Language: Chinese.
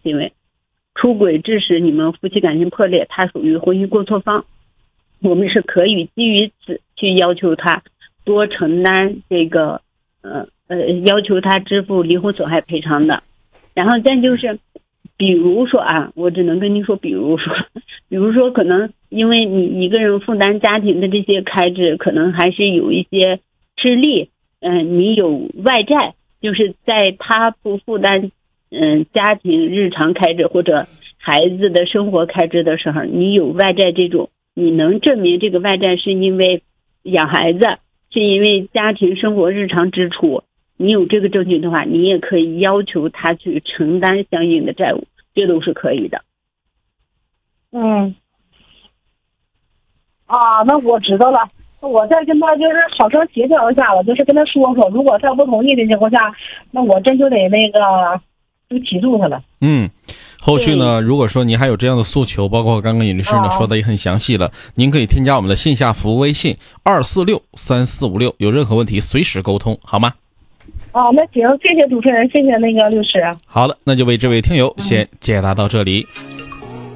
行为，出轨致使你们夫妻感情破裂，他属于婚姻过错方，我们是可以基于此去要求他多承担这个要求他支付离婚损害赔偿的。然后再就是比如说啊，我只能跟您说比如说可能因为你一个人负担家庭的这些开支，可能还是有一些吃力，你有外债，就是在他不负担家庭日常开支或者孩子的生活开支的时候，你有外债，这种你能证明这个外债是因为养孩子，是因为家庭生活日常支出，你有这个证据的话，你也可以要求他去承担相应的债务，这都是可以的。 那我知道了，我再跟他就是好生协调一下，我就是跟他说，如果他不同意的情况下，那我真就得就起诉他了。 后续呢，如果说您还有这样的诉求，包括刚刚尹律师呢说的也很详细了，您可以添加我们的线下服务微信2463456，有任何问题随时沟通，好吗？ 那行，谢谢主持人，谢谢律师。 好了，那就为这位听友先解答到这里。